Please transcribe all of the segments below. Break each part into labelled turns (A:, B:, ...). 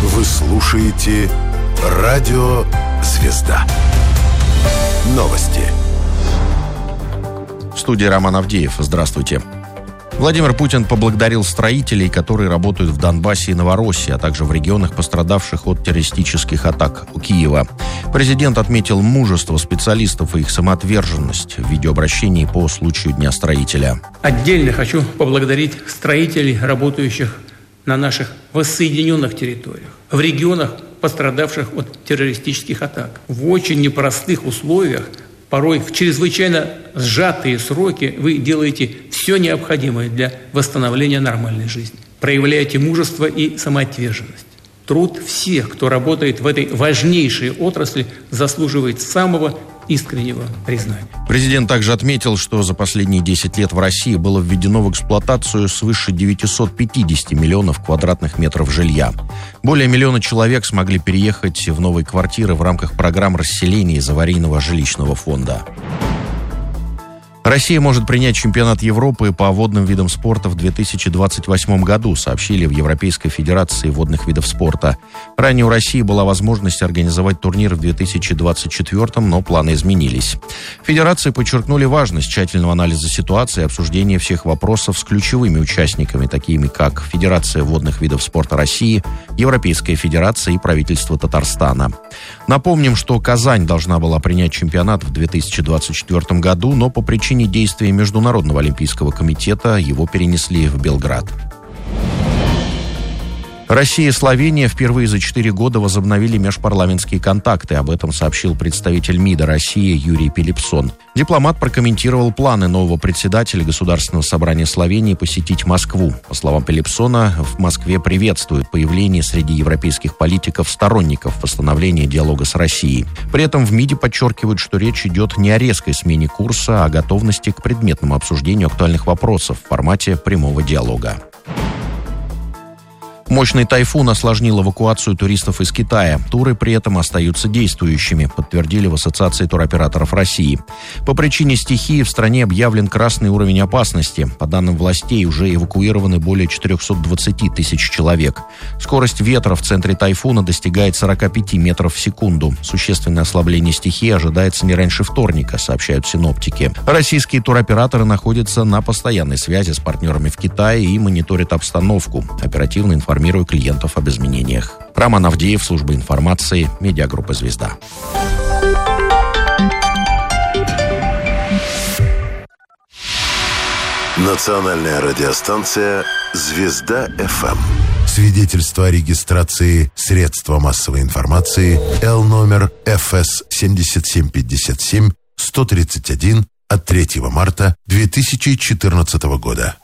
A: Вы слушаете «Радио Звезда». Новости.
B: В студии Роман Авдеев. Здравствуйте. Владимир Путин поблагодарил строителей, которые работают в Донбассе и Новороссии, а также в регионах, пострадавших от террористических атак у Киева. Президент отметил мужество специалистов и их самоотверженность в видеообращении по случаю Дня строителя.
C: Отдельно хочу поблагодарить строителей, работающих на наших воссоединенных территориях, в регионах, пострадавших от террористических атак. В очень непростых условиях, порой в чрезвычайно сжатые сроки, вы делаете все необходимое для восстановления нормальной жизни. Проявляете мужество и самоотверженность. Труд всех, кто работает в этой важнейшей отрасли, заслуживает самого искреннего признания.
B: Президент также отметил, что за последние 10 лет в России было введено в эксплуатацию свыше 950 миллионов квадратных метров жилья. Более миллиона человек смогли переехать в новые квартиры в рамках программ расселения из аварийного жилищного фонда. Россия может принять чемпионат Европы по водным видам спорта в 2028 году, сообщили в Европейской Федерации водных видов спорта. Ранее у России была возможность организовать турнир в 2024, но планы изменились. Федерации подчеркнули важность тщательного анализа ситуации и обсуждения всех вопросов с ключевыми участниками, такими как Федерация водных видов спорта России, Европейская Федерация и правительство Татарстана. Напомним, что Казань должна была принять чемпионат в 2024 году, но по причине действия Международного олимпийского комитета его перенесли в Белград. Россия и Словения впервые за 4 года возобновили межпарламентские контакты. Об этом сообщил представитель МИДа России Юрий Пилипсон. Дипломат прокомментировал планы нового председателя Государственного собрания Словении посетить Москву. По словам Пилипсона, в Москве приветствуют появление среди европейских политиков сторонников восстановления диалога с Россией. При этом в МИДе подчеркивают, что речь идет не о резкой смене курса, а о готовности к предметному обсуждению актуальных вопросов в формате прямого диалога. Мощный тайфун осложнил эвакуацию туристов из Китая. Туры при этом остаются действующими, подтвердили в Ассоциации туроператоров России. По причине стихии в стране объявлен красный уровень опасности. По данным властей, уже эвакуированы более 420 тысяч человек. Скорость ветра в центре тайфуна достигает 45 метров в секунду. Существенное ослабление стихии ожидается не раньше вторника, сообщают синоптики. Российские туроператоры находятся на постоянной связи с партнерами в Китае и мониторят обстановку. Оперативно информируют клиентов об изменениях. Роман Авдеев, служба информации, медиагруппа «Звезда».
A: Национальная радиостанция «Звезда-ФМ». Свидетельство о регистрации средства массовой информации Л-номер ФС 7757-131 от 3 марта 2014 года.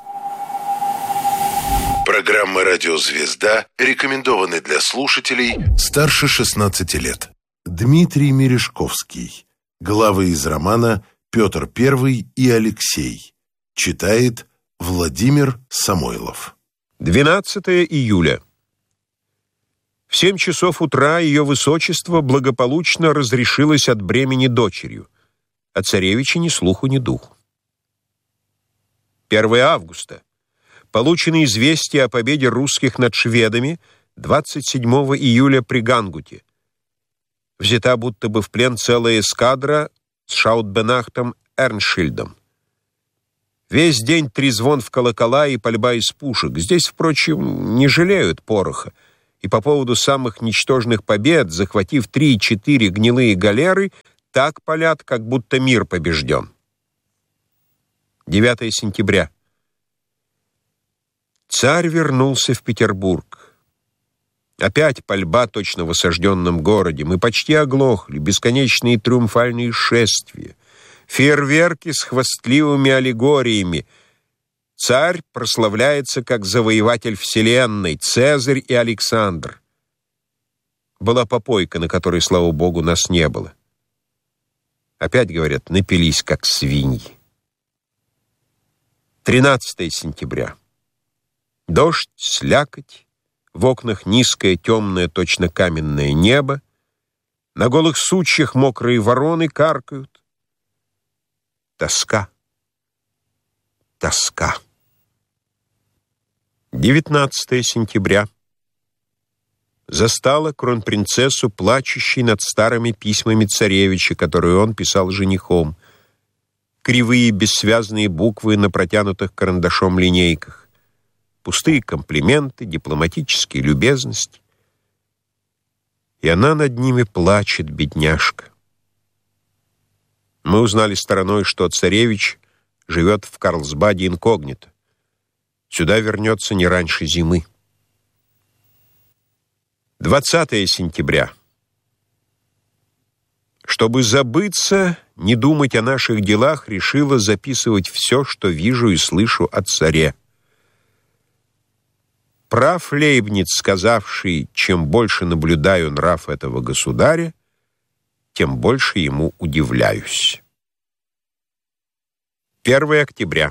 A: Программа «Радио Звезда» рекомендованы для слушателей старше 16 лет. Дмитрий Мережковский. Главы из романа «Петр I и Алексей». Читает Владимир Самойлов.
D: 12 июля. В 7 часов утра ее высочество благополучно разрешилось от бремени дочерью, а царевича ни слуху, ни духу. 1 августа. Получено известие о победе русских над шведами 27 июля при Гангуте. Взята будто бы в плен целая эскадра с Шаутбенахтом Эрншильдом. Весь день трезвон в колокола и пальба из пушек. Здесь, впрочем, не жалеют пороха. И по поводу самых ничтожных побед, захватив 3-4 гнилые галеры, так палят, как будто мир побежден. 9 сентября. Царь вернулся в Петербург. Опять пальба точно в осажденном городе. Мы почти оглохли. Бесконечные триумфальные шествия. Фейерверки с хвастливыми аллегориями. Царь прославляется как завоеватель вселенной. Цезарь и Александр. Была попойка, на которой, слава богу, нас не было. Опять, говорят, напились, как свиньи. 13 сентября. Дождь, слякоть, в окнах низкое, темное, точно каменное небо, на голых сучьях мокрые вороны каркают. Тоска, тоска. 19 сентября. застала кронпринцессу, плачущей над старыми письмами царевича, которые он писал женихом. Кривые бессвязные буквы на протянутых карандашом линейках. Пустые комплименты, дипломатические любезности. И она над ними плачет, бедняжка. Мы узнали стороной, что царевич живет в Карлсбаде инкогнито. Сюда вернется не раньше зимы. 20 сентября. Чтобы забыться, не думать о наших делах, решила записывать все, что вижу и слышу о царе. Прав Лейбниц, сказавший: чем больше наблюдаю нрав этого государя, тем больше ему удивляюсь. 1 октября.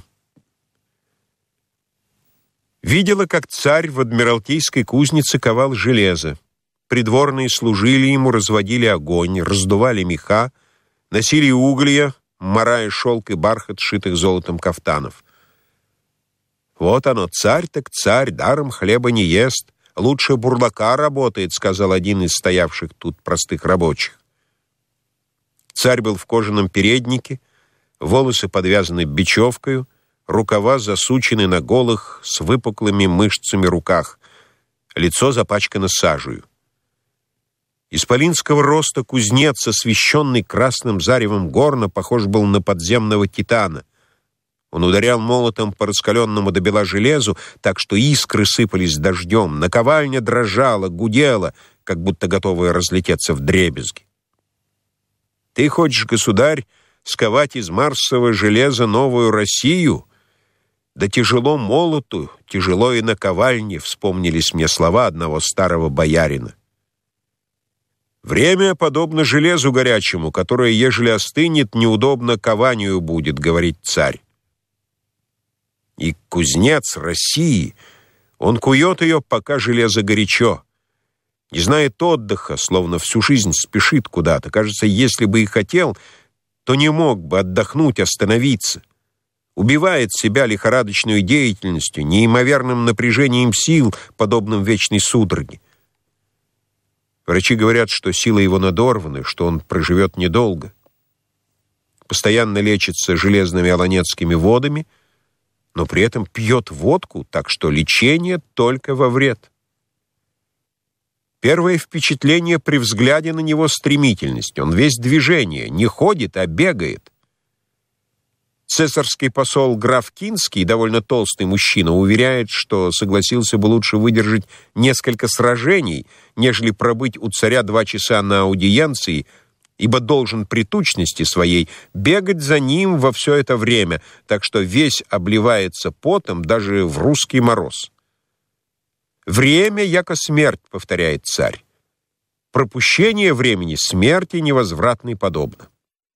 D: Видела, как царь в адмиралтейской кузнице ковал железо. Придворные служили ему, разводили огонь, раздували меха, носили уголья, марая шелк и бархат, сшитых золотом кафтанов. «Вот оно, царь так царь, даром хлеба не ест, лучше бурлака работает», сказал один из стоявших тут простых рабочих. Царь был в кожаном переднике, волосы подвязаны бечевкою, рукава засучены на голых с выпуклыми мышцами руках, лицо запачкано сажею. Исполинского роста кузнец, освещенный красным заревом горна, похож был на подземного титана. Он ударял молотом по раскаленному до бела железу, так что искры сыпались дождем, наковальня дрожала, гудела, как будто готовая разлететься вдребезги. «Ты хочешь, государь, сковать из марсового железа новую Россию? Да тяжело молоту, тяжело и наковальне», вспомнились мне слова одного старого боярина. «Время подобно железу горячему, которое, ежели остынет, неудобно кованию будет», — говорит царь. И кузнец России, он кует ее, пока железо горячо. Не знает отдыха, словно всю жизнь спешит куда-то. Кажется, если бы и хотел, то не мог бы отдохнуть, остановиться. Убивает себя лихорадочной деятельностью, неимоверным напряжением сил, подобным вечной судороге. Врачи говорят, что силы его надорваны, что он проживет недолго. Постоянно лечится железными аланецкими водами, но при этом пьет водку, так что лечение только во вред. Первое впечатление при взгляде на него — стремительность. Он весь движение, не ходит, а бегает. Цесарский посол граф Кинский, довольно толстый мужчина, уверяет, что согласился бы лучше выдержать несколько сражений, нежели пробыть у царя 2 часа на аудиенции, ибо должен при тучности своей бегать за ним во все это время, так что весь обливается потом даже в русский мороз. «Время, яко смерть», — повторяет царь. «Пропущение времени смерти невозвратной подобно».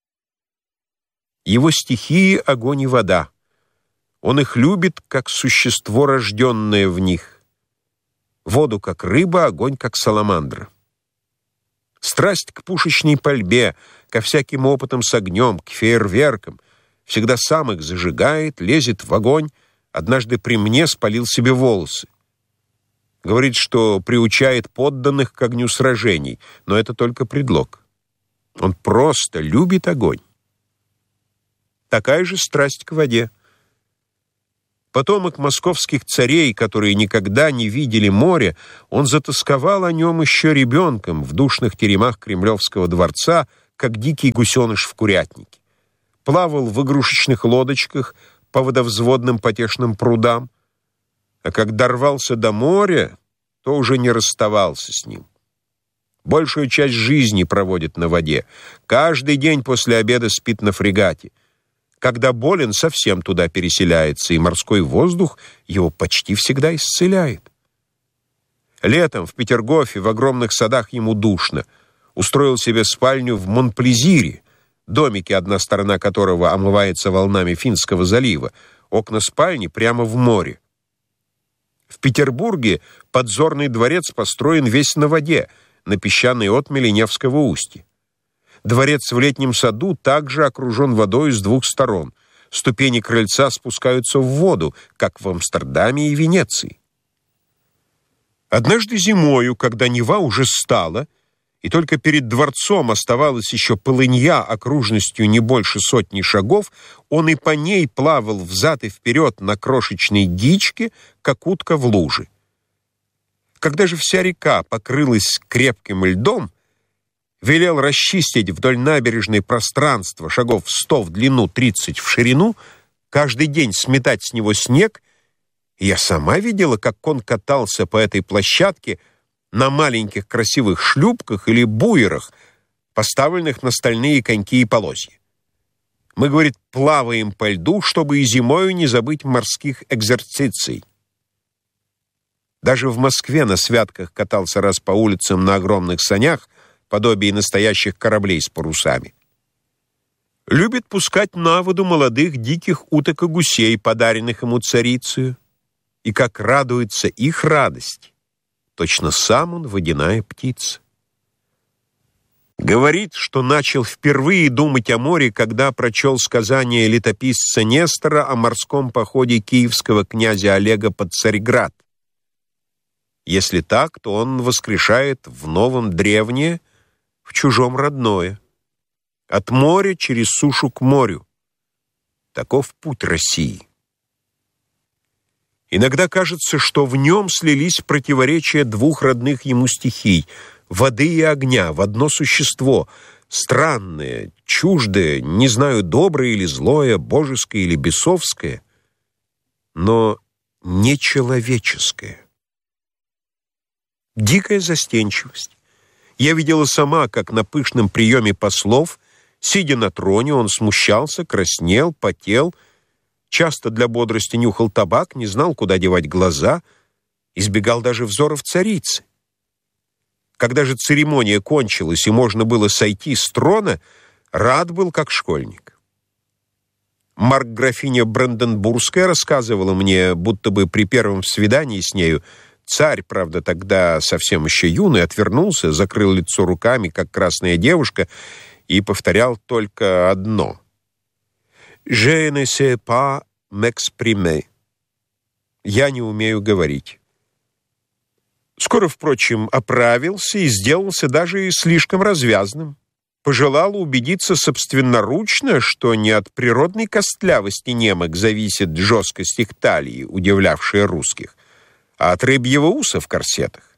D: Его стихии — огонь и вода. Он их любит, как существо, рожденное в них. Воду, как рыба, огонь, как саламандра. Страсть к пушечной пальбе, ко всяким опытам с огнем, к фейерверкам. Всегда сам их зажигает, лезет в огонь. Однажды при мне спалил себе волосы. Говорит, что приучает подданных к огню сражений, но это только предлог. Он просто любит огонь. Такая же страсть к воде. Потомок московских царей, которые никогда не видели моря, он затосковал о нем еще ребенком в душных теремах Кремлевского дворца, как дикий гусеныш в курятнике. Плавал в игрушечных лодочках по водовзводным потешным прудам, а как дорвался до моря, то уже не расставался с ним. Большую часть жизни проводит на воде. Каждый день после обеда спит на фрегате. Когда болен, совсем туда переселяется, и морской воздух его почти всегда исцеляет. Летом в Петергофе в огромных садах ему душно. Устроил себе спальню в Монплезире, домике, одна сторона которого омывается волнами Финского залива, окна спальни прямо в море. В Петербурге подзорный дворец построен весь на воде, на песчаной отмели Невского устья. Дворец в летнем саду также окружен водой с 2 сторон. Ступени крыльца спускаются в воду, как в Амстердаме и Венеции. Однажды зимою, когда Нева уже стала, и только перед дворцом оставалась еще полынья окружностью не больше 100 шагов, он и по ней плавал взад и вперед на крошечной дичке, как утка в луже. Когда же вся река покрылась крепким льдом, велел расчистить вдоль набережной пространство шагов 100 в длину, 30 в ширину, каждый день сметать с него снег, и я сама видела, как он катался по этой площадке на маленьких красивых шлюпках или буерах, поставленных на стальные коньки и полозья. Мы, говорит, плаваем по льду, чтобы и зимою не забыть морских экзерциций. Даже в Москве на святках катался раз по улицам на огромных санях, подобие настоящих кораблей с парусами. Любит пускать на воду молодых диких уток и гусей, подаренных ему царицею, и как радуется их радость. Точно сам он водяная птица. Говорит, что начал впервые думать о море, когда прочел сказание летописца Нестора о морском походе киевского князя Олега под Царьград. Если так, то он воскрешает в новом древнее, в чужом родное. От моря через сушу к морю. Таков путь России. Иногда кажется, что в нем слились противоречия двух родных ему стихий — воды и огня, в одно существо, странное, чуждое, не знаю, доброе или злое, божеское или бесовское, но нечеловеческое. Дикая застенчивость. Я видела сама, как на пышном приеме послов, сидя на троне, он смущался, краснел, потел, часто для бодрости нюхал табак, не знал, куда девать глаза, избегал даже взоров царицы. Когда же церемония кончилась и можно было сойти с трона, рад был, как школьник. Марк-графиня Бранденбургская рассказывала мне, будто бы при первом свидании с нею царь, правда, тогда совсем еще юный, отвернулся, закрыл лицо руками, как красная девушка, и повторял только одно — «Je ne sais pas m'exprimer». «Я не умею говорить». Скоро, впрочем, оправился и сделался даже и слишком развязным. Пожелал убедиться собственноручно, что не от природной костлявости немок зависит жесткость их талии, удивлявшая русских, а от рыбьего уса в корсетах.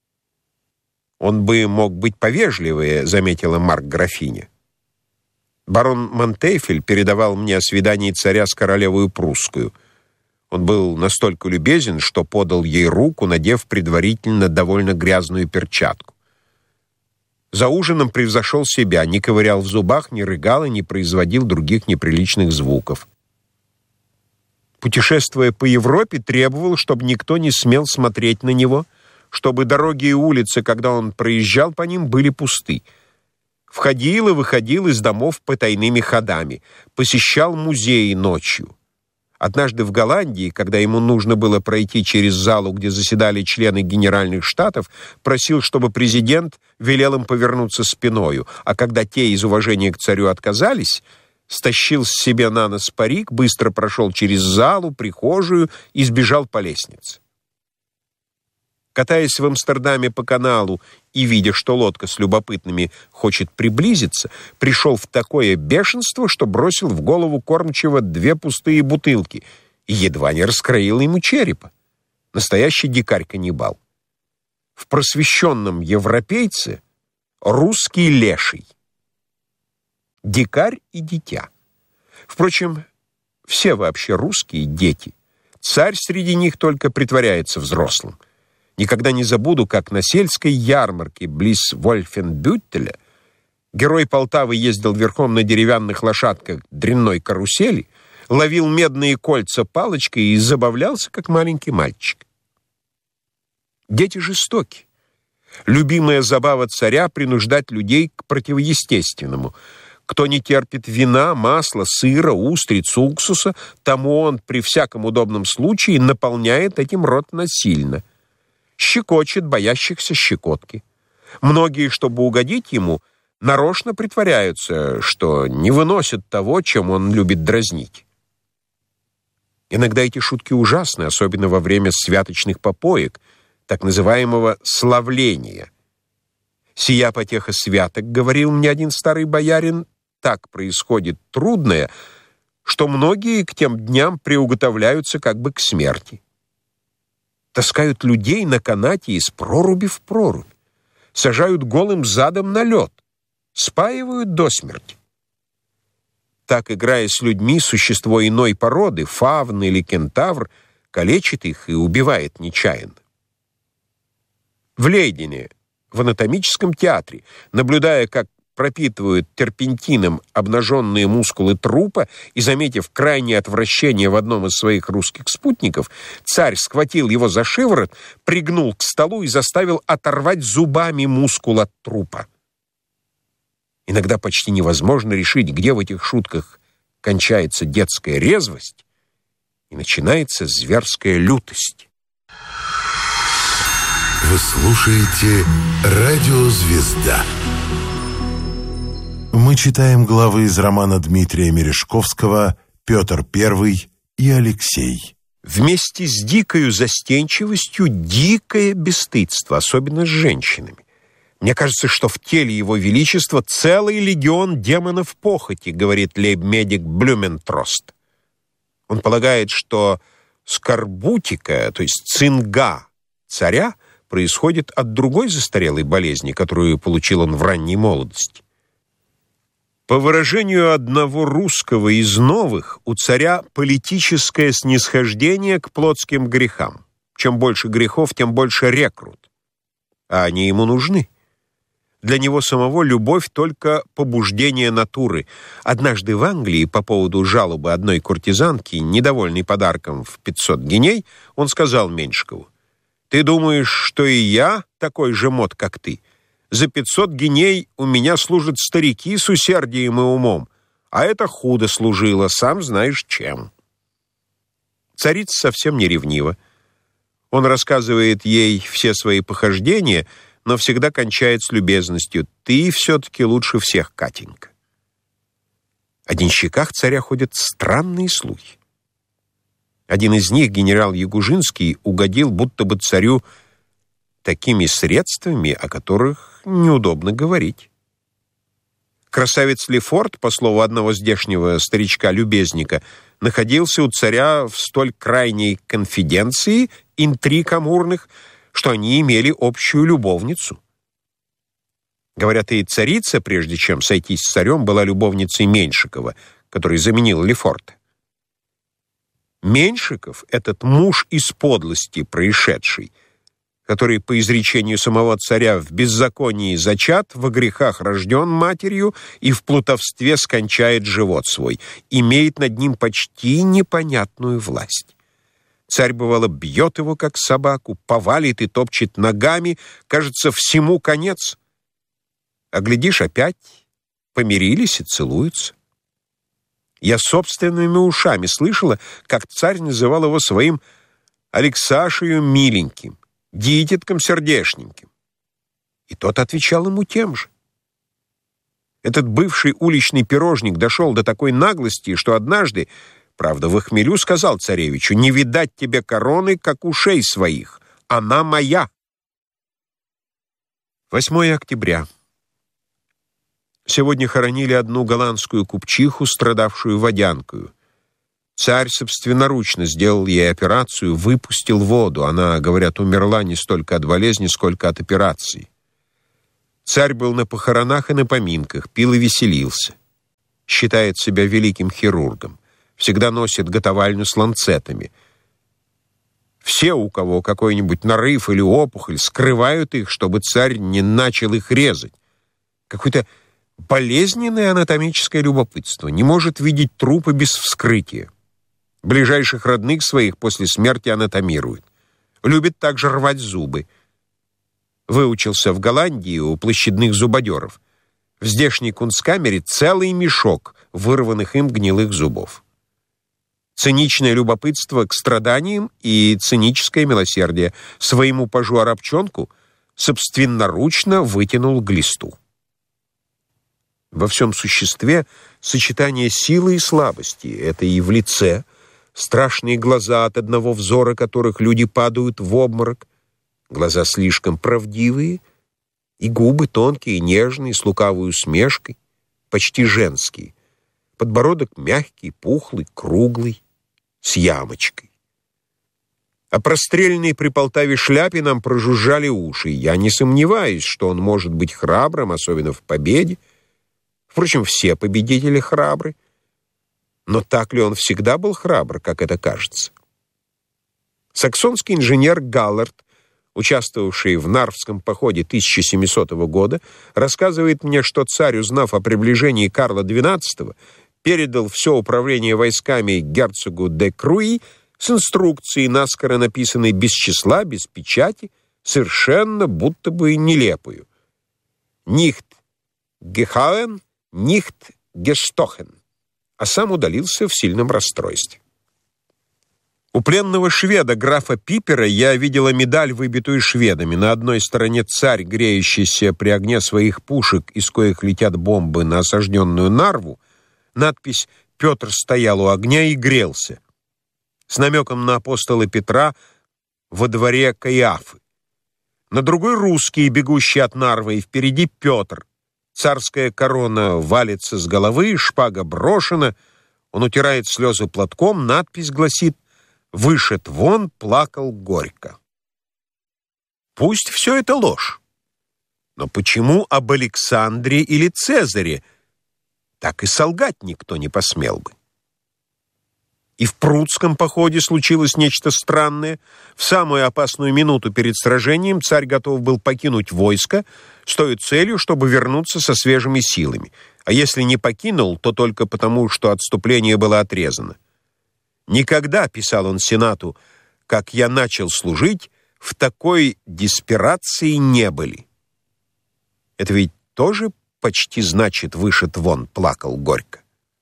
D: «Он бы мог быть повежливее», — заметила Марк-графиня. Барон Монтефель передавал мне о свидании царя с королевою прусскую. Он был настолько любезен, что подал ей руку, надев предварительно довольно грязную перчатку. За ужином превзошел себя, не ковырял в зубах, не рыгал и не производил других неприличных звуков. Путешествуя по Европе, требовал, чтобы никто не смел смотреть на него, чтобы дороги и улицы, когда он проезжал по ним, были пусты. Входил и выходил из домов потайными ходами, посещал музеи ночью. Однажды в Голландии, когда ему нужно было пройти через залу, где заседали члены Генеральных Штатов, просил, чтобы президент велел им повернуться спиною, а когда те из уважения к царю отказались, стащил с себя на нос парик, быстро прошел через залу, прихожую и сбежал по лестнице. Катаясь в Амстердаме по каналу и видя, что лодка с любопытными хочет приблизиться, пришел в такое бешенство, что бросил в голову кормчего 2 пустые бутылки и едва не раскроил ему черепа. Настоящий дикарь-каннибал. В просвещенном европейце русский леший. Дикарь и дитя. Впрочем, все вообще русские дети. Царь среди них только притворяется взрослым. Никогда не забуду, как на сельской ярмарке близ Вольфенбюттеля герой Полтавы ездил верхом на деревянных лошадках дрянной карусели, ловил медные кольца палочкой и забавлялся, как маленький мальчик. Дети жестоки. Любимая забава царя — принуждать людей к противоестественному. Кто не терпит вина, масла, сыра, устриц, уксуса, тому он при всяком удобном случае наполняет этим рот насильно. Щекочет боящихся щекотки. Многие, чтобы угодить ему, нарочно притворяются, что не выносят того, чем он любит дразнить. Иногда эти шутки ужасны, особенно во время святочных попоек. так называемого славления. «Сия потеха святок, — говорил мне один старый боярин, — так происходит трудное, что многие к тем дням приуготовляются как бы к смерти. Таскают людей на канате из проруби в прорубь, сажают голым задом на лед, спаивают до смерти. Так, играя с людьми, существо иной породы, фавн или кентавр, калечит их и убивает нечаянно. В Лейдене, в анатомическом театре, наблюдая, как пропитывают терпентином обнаженные мускулы трупа, и, заметив крайнее отвращение в одном из своих русских спутников, царь схватил его за шиворот, пригнул к столу и заставил оторвать зубами мускул от трупа. Иногда почти невозможно решить, где в этих шутках кончается детская резвость и начинается зверская лютость.
A: Вы слушаете «Радио Звезда». Мы читаем главы из романа Дмитрия Мережковского «Петр I и Алексей».
D: Вместе с дикою застенчивостью дикое бесстыдство, особенно с женщинами. Мне кажется, что в теле его величества целый легион демонов похоти, говорит лейб-медик Блюментрост. Он полагает, что скорбутика, то есть цинга царя, происходит от другой застарелой болезни, которую получил он в ранней молодости. По выражению одного русского из новых, у царя политическое снисхождение к плотским грехам. Чем больше грехов, тем больше рекрут. А они ему нужны. Для него самого любовь только побуждение натуры. Однажды в Англии по поводу жалобы одной куртизанки, недовольной подарком в 500 гиней, он сказал Меньшикову: «Ты думаешь, что и я такой же мод, как ты? За 500 гиней у меня служат старики с усердием и умом, а это худо служило, сам знаешь чем». Царица совсем не ревнива. Он рассказывает ей все свои похождения, но всегда кончает с любезностью: «Ты все-таки лучше всех, Катенька». О денщиках царя ходят странные слухи. Один из них, генерал Ягужинский, угодил будто бы царю такими средствами, о которых неудобно говорить. Красавец Лефорт, по слову одного здешнего старичка-любезника, находился у царя в столь крайней конфиденции, интриг амурных, что они имели общую любовницу. Говорят, и царица, прежде чем сойтись с царем, была любовницей Меньшикова, который заменил Лефорта. Меньшиков — этот муж из подлости происшедший, который, по изречению самого царя, в беззаконии зачат, во грехах рожден матерью и в плутовстве скончает живот свой, имеет над ним почти непонятную власть. Царь, бывало, бьет его, как собаку, повалит и топчет ногами, кажется, всему конец. А глядишь, опять помирились и целуются. Я собственными ушами слышала, как царь называл его своим Алексашею миленьким, дитятком сердешненьким. И тот отвечал ему тем же. Этот бывший уличный пирожник дошел до такой наглости, что однажды, правда, в хмелю, сказал царевичу: «Не видать тебе короны, как ушей своих. Она моя». 8 октября. Сегодня хоронили одну голландскую купчиху, страдавшую водянкою. Царь собственноручно сделал ей операцию, выпустил воду. Она, говорят, умерла не столько от болезни, сколько от операции. Царь был на похоронах и на поминках, пил и веселился. Считает себя великим хирургом. Всегда носит готовальню с ланцетами. Все, у кого какой-нибудь нарыв или опухоль, скрывают их, чтобы царь не начал их резать. Какое-то болезненное анатомическое любопытство. Не может видеть трупы без вскрытия. Ближайших родных своих после смерти анатомирует. Любит также рвать зубы. Выучился в Голландии у площадных зубодеров. В здешней кунсткамере целый мешок вырванных им гнилых зубов. Циничное любопытство к страданиям и циническое милосердие. Своему пажу Арабчонку собственноручно вытянул глисту. Во всем существе сочетание силы и слабости. Это и в лице, страшные глаза, от одного взора которых люди падают в обморок, Глаза слишком правдивые, и губы тонкие, нежные, с лукавой усмешкой, почти женские. Подбородок мягкий, пухлый, круглый, с ямочкой. О простреленной при Полтаве шляпе нам прожужжали уши. Я не сомневаюсь, что он может быть храбрым, особенно в победе. Впрочем, все победители храбры. Но так ли он всегда был храбр, как это кажется? Саксонский инженер Галлард, участвовавший в Нарвском походе 1700 года, рассказывает мне, что царь, узнав о приближении Карла XII, передал все управление войсками герцогу де Круи с инструкцией, наскоро написанной без числа, без печати, совершенно будто бы нелепую. «Nicht gehauen, nicht gestochen», а сам удалился в сильном расстройстве. У пленного шведа графа Пипера я видела медаль, выбитую шведами. На одной стороне царь, греющийся при огне своих пушек, из коих летят бомбы на осажденную Нарву, надпись «Петр стоял у огня и грелся», с намеком на апостола Петра во дворе Каиафы. На другой русский, бегущий от Нарвы, и впереди Петр. Царская корона валится с головы, шпага брошена, он утирает слезы платком, надпись гласит «Вышед вон, плакал горько». Пусть все это ложь. Но почему об Александре или Цезаре так и солгать никто не посмел бы? И в Прудском походе случилось нечто странное. В самую опасную минуту перед сражением царь готов был покинуть войско с той целью, чтобы вернуться со свежими силами. А если не покинул, то только потому, что отступление было отрезано. «Никогда, — писал он Сенату, — как я начал служить, в такой деспирации не были». Это ведь тоже почти значит «вышед вон, плакал горько».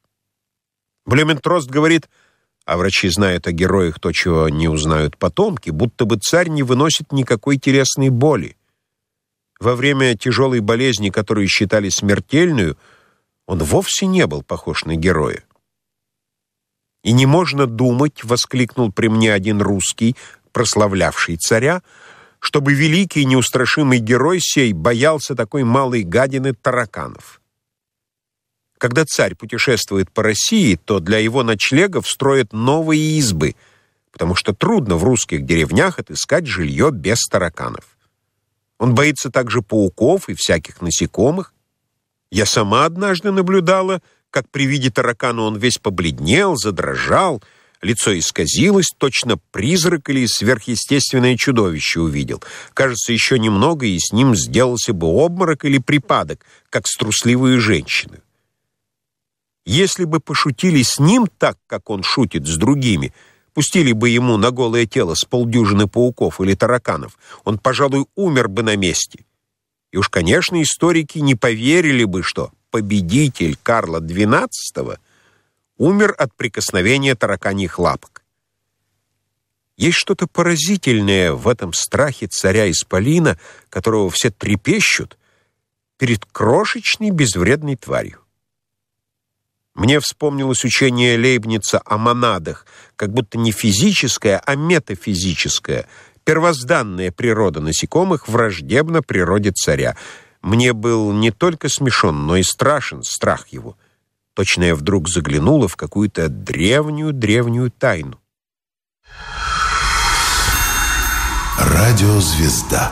D: Блюментрост говорит, а врачи знают о героях то, чего не узнают потомки, будто бы царь не выносит никакой телесной боли. Во время тяжелой болезни, которую считали смертельную, он вовсе не был похож на героя. «И не можно думать, — воскликнул при мне один русский, прославлявший царя, — чтобы великий неустрашимый герой сей боялся такой малой гадины тараканов». Когда царь путешествует по России, то для его ночлегов строят новые избы, потому что трудно в русских деревнях отыскать жилье без тараканов. Он боится также пауков и всяких насекомых. Я сама однажды наблюдала, как при виде таракана он весь побледнел, задрожал, лицо исказилось, точно призрак или сверхъестественное чудовище увидел. Кажется, еще немного, и с ним сделался бы обморок или припадок, как с трусливой женщиной. Если бы пошутили с ним так, как он шутит с другими, пустили бы ему на голое тело с полдюжины пауков или тараканов, он, пожалуй, умер бы на месте. И уж, конечно, историки не поверили бы, что победитель Карла XII умер от прикосновения тараканьих лапок. Есть что-то поразительное в этом страхе царя Исполина, которого все трепещут перед крошечной безвредной тварью. Мне вспомнилось учение Лейбница о монадах, как будто не физическая, а метафизическая, первозданная природа насекомых враждебна природе царя. Мне был не только смешон, но и страшен страх его. Точно я вдруг заглянула в какую-то древнюю тайну.
A: Радиозвезда.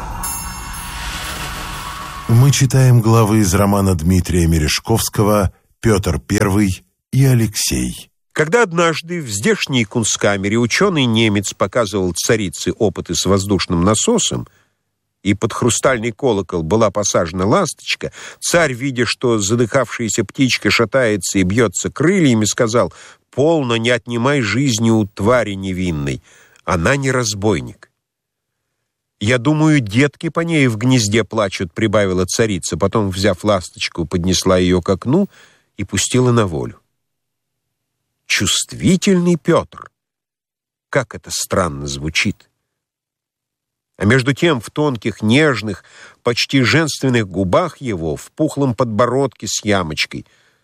A: Мы читаем главы из романа Дмитрия Мережковского «Петр I и Алексей».
D: Когда однажды в здешней кунсткамере ученый-немец показывал царице опыты с воздушным насосом, и под хрустальный колокол была посажена ласточка, царь, видя, что задыхавшаяся птичка шатается и бьется крыльями, сказал: «Полно, не отнимай жизни у твари невинной, она не разбойник». «Я думаю, детки по ней в гнезде плачут», — прибавила царица, потом, взяв ласточку, поднесла ее к окну и пустила на волю. Чувствительный Петр. Как это странно звучит. А между тем в тонких, нежных, почти женственных губах его, в пухлом подбородке с ямочкой,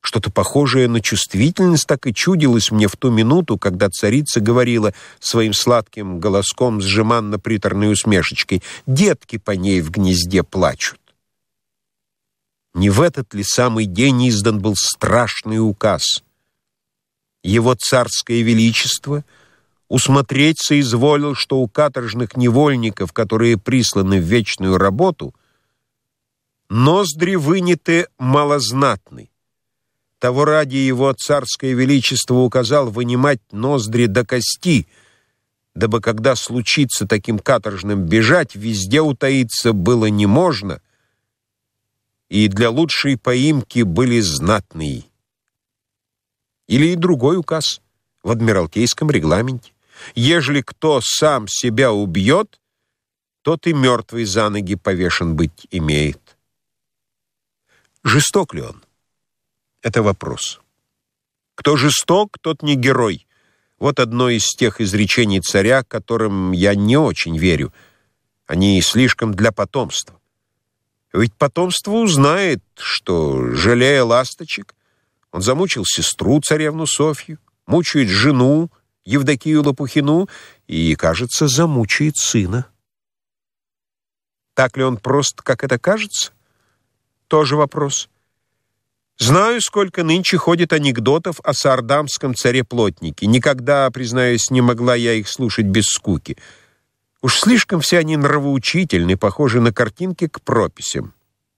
D: Что-то похожее на чувствительность так и чудилось мне в ту минуту, когда царица говорила своим сладким голоском с жеманно-приторной усмешечкой: «Детки по ней в гнезде плачут». Не в этот ли самый день издан был страшный указ? Его царское величество усмотреть соизволил, что у каторжных невольников, которые присланы в вечную работу, ноздри выняты малознатны. Того ради его царское величество указал вынимать ноздри до кости, дабы, когда случится таким каторжным бежать, везде утаиться было не можно, и для лучшей поимки были знатные. Или и другой указ в адмиралтейском регламенте: ежели кто сам себя убьет, тот и мертвый за ноги повешен быть имеет. Жесток ли он? Это вопрос. Кто жесток, тот не герой. Вот одно из тех изречений царя, которым я не очень верю. Они слишком для потомства. Ведь потомство узнает, что, жалея ласточек, он замучил сестру, царевну Софью, мучает жену, Евдокию Лопухину, и, кажется, замучает сына. Так ли он прост, как это кажется? Тоже вопрос. Знаю, сколько нынче ходит анекдотов о саардамском царе-плотнике. Никогда, признаюсь, не могла я их слушать без скуки. Уж слишком все они нравоучительны, похожи на картинки к прописям.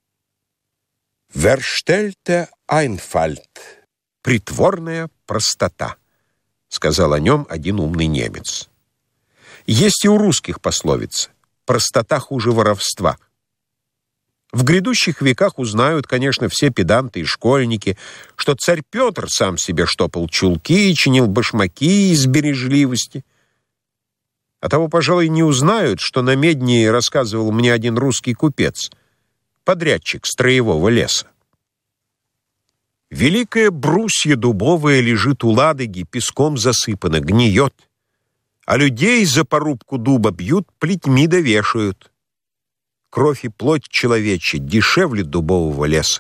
D: «Verstellte Einfalt» — притворная простота, сказал о нем один умный немец. Есть и у русских пословица: простота хуже воровства. В грядущих веках узнают, конечно, все педанты и школьники, что царь Петр сам себе штопал чулки и чинил башмаки из бережливости. А того, пожалуй, не узнают, что на Медне рассказывал мне один русский купец, подрядчик строевого леса. Великое брусье дубовое лежит у Ладоги, песком засыпано, гниет, а людей за порубку дуба бьют, плетьми довешают. Кровь и плоть человечья дешевле дубового леса.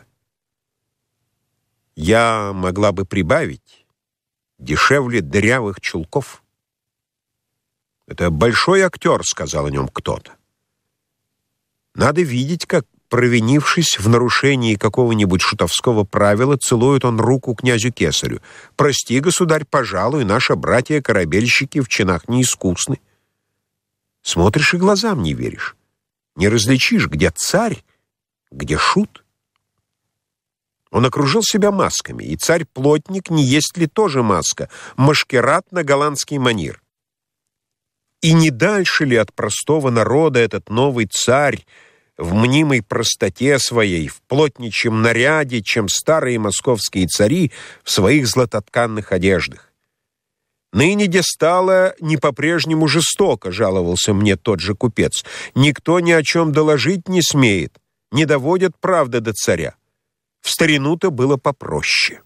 D: Я могла бы прибавить: дешевле дырявых чулков. Это большой актер, сказал о нем кто-то. Надо видеть, как, провинившись в нарушении какого-нибудь шутовского правила, целует он руку князю Кесарю. «Прости, государь, пожалуй, наши братья-корабельщики в чинах неискусны». Смотришь и глазам не веришь. Не различишь, где царь, где шут. Он окружил себя масками, и царь-плотник не есть ли тоже маска, машкерад на голландский манер. И не дальше ли от простого народа этот новый царь в мнимой простоте своей, в плотничьем наряде, чем старые московские цари в своих златотканных одеждах? «Ныне де стало не по-прежнему жестоко», — жаловался мне тот же купец. «Никто ни о чем доложить не смеет, не доводят правды до царя. В старину-то было попроще».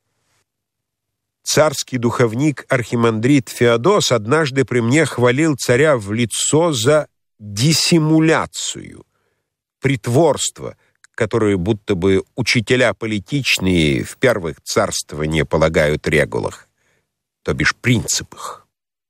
D: Царский духовник архимандрит Феодос однажды при мне хвалил царя в лицо за диссимуляцию, притворство, которое будто бы учителя политичные в первых царствования полагают регулах, то бишь принципах.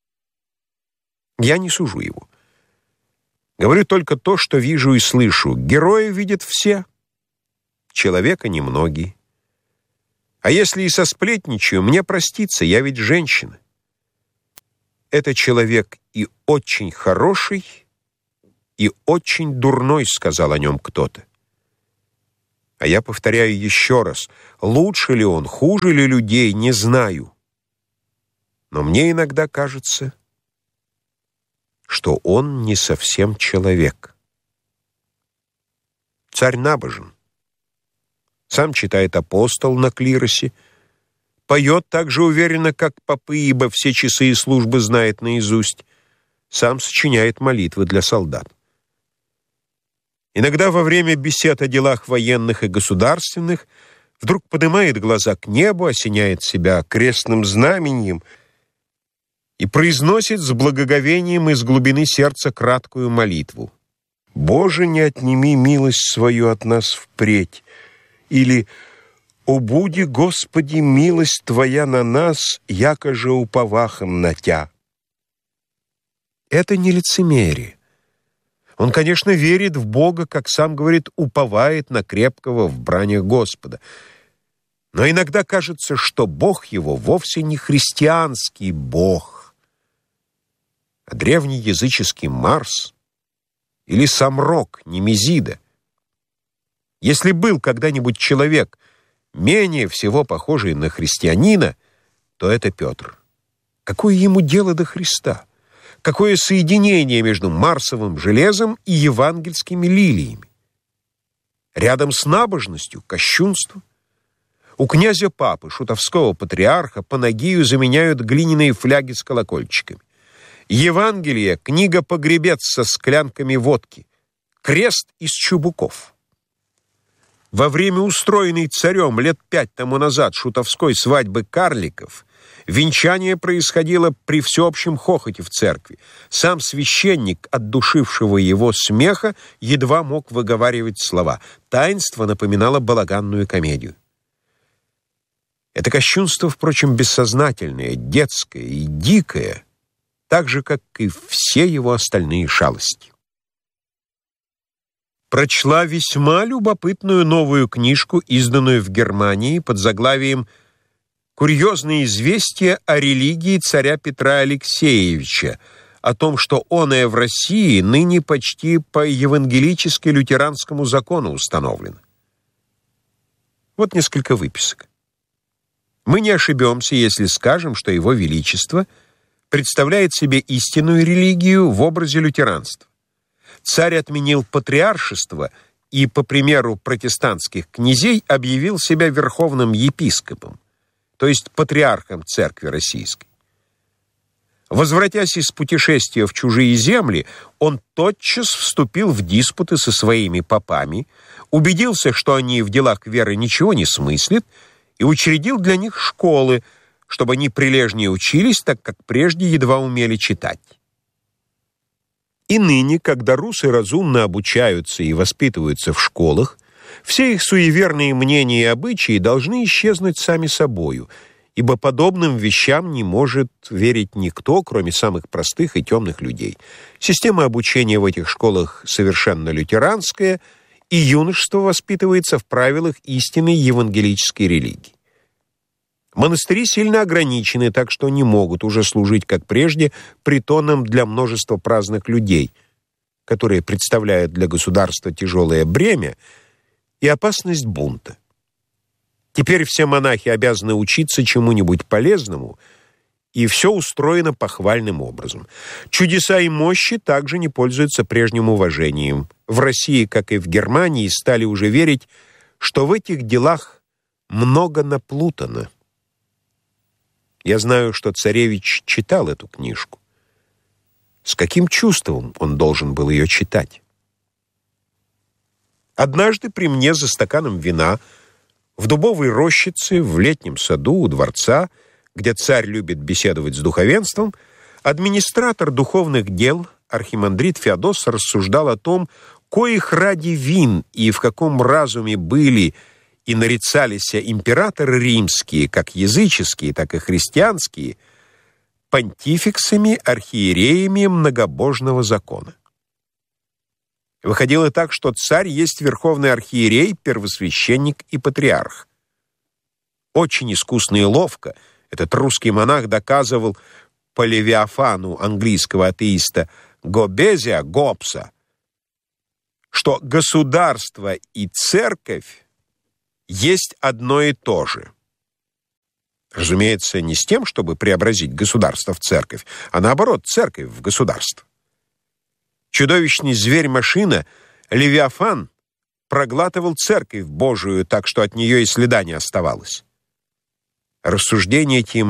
D: Я не сужу его. Говорю только то, что вижу и слышу. Героя видят все, человека немногие. А если и сосплетничаю, мне проститься, я ведь женщина. Это человек и очень хороший, и очень дурной, сказал о нем кто-то. А я повторяю еще раз: лучше ли он, хуже ли людей, не знаю. Но мне иногда кажется, что он не совсем человек. Царь набожен. Сам читает апостол на клиросе, поет так же уверенно, как попы, ибо все часы и службы знает наизусть, сам сочиняет молитвы для солдат. Иногда во время бесед о делах военных и государственных вдруг поднимает глаза к небу, осеняет себя крестным знаменем и произносит с благоговением из глубины сердца краткую молитву: «Боже, не отними милость свою от нас впредь», или «Убуди, Господи, милость Твоя на нас, яко же уповахом на Тя». Это не лицемерие. Он, конечно, верит в Бога, как сам говорит, уповает на крепкого в бранях Господа. Но иногда кажется, что Бог его вовсе не христианский Бог, а древнеязыческий Марс или сам Рок, Немезида. Если был когда-нибудь человек, менее всего похожий на христианина, то это Петр. Какое ему дело до Христа? Какое соединение между марсовым железом и евангельскими лилиями? Рядом с набожностью — кощунство. У князя Папы, шутовского патриарха, панагию заменяют глиняные фляги с колокольчиками. Евангелие — книга-погребец со склянками водки. Крест из чубуков. Во время устроенной царем лет 5 тому назад шутовской свадьбы карликов венчание происходило при всеобщем хохоте в церкви. Сам священник, от душившего его смеха, едва мог выговаривать слова. Таинство напоминало балаганную комедию. Это кощунство, впрочем, бессознательное, детское и дикое, так же, как и все его остальные шалости. Прочла весьма любопытную новую книжку, изданную в Германии под заглавием «Курьезные известия о религии царя Петра Алексеевича», о том, что оное в России ныне почти по евангелически-лютеранскому закону установлено. Вот несколько выписок. Мы не ошибемся, если скажем, что Его Величество представляет себе истинную религию в образе лютеранства. Царь отменил патриаршество и, по примеру протестантских князей, объявил себя верховным епископом, то есть патриархом Церкви Российской. Возвратясь из путешествия в чужие земли, он тотчас вступил в диспуты со своими попами, убедился, что они в делах веры ничего не смыслят, и учредил для них школы, чтобы они прилежнее учились, так как прежде едва умели читать. И ныне, когда русы разумно обучаются и воспитываются в школах, все их суеверные мнения и обычаи должны исчезнуть сами собою, ибо подобным вещам не может верить никто, кроме самых простых и темных людей. Система обучения в этих школах совершенно лютеранская, и юношество воспитывается в правилах истинной евангелической религии. Монастыри сильно ограничены, так что не могут уже служить, как прежде, притоном для множества праздных людей, которые представляют для государства тяжелое бремя и опасность бунта. Теперь все монахи обязаны учиться чему-нибудь полезному, и все устроено похвальным образом. Чудеса и мощи также не пользуются прежним уважением. В России, как и в Германии, стали уже верить, что в этих делах много наплутано. Я знаю, что царевич читал эту книжку. С каким чувством он должен был ее читать? Однажды при мне за стаканом вина в дубовой рощице, в летнем саду у дворца, где царь любит беседовать с духовенством, администратор духовных дел, архимандрит Феодос, рассуждал о том, коих ради вин и в каком разуме были и нарицались императоры римские, как языческие, так и христианские, понтификсами, архиереями многобожного закона. Выходило так, что царь есть верховный архиерей, первосвященник и патриарх. Очень искусно и ловко этот русский монах доказывал по Левиафану английского атеиста Гобезия Гоббса, что государство и церковь есть одно и то же. Разумеется, не с тем, чтобы преобразить государство в церковь, а наоборот, церковь в государство. Чудовищный зверь-машина Левиафан проглатывал церковь Божию так, что от нее и следа не оставалось. Рассуждения эти